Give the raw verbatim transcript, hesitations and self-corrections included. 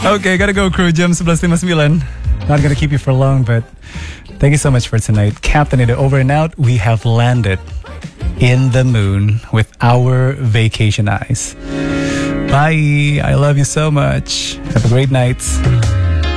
Okay, gotta go crew. Jam eleven lima puluh sembilan. Not gonna keep you for long, but thank you so much for tonight. Captain Ida over and out. We have landed in the moon with our vacation eyes. Bye. I love you so much. Have a great night.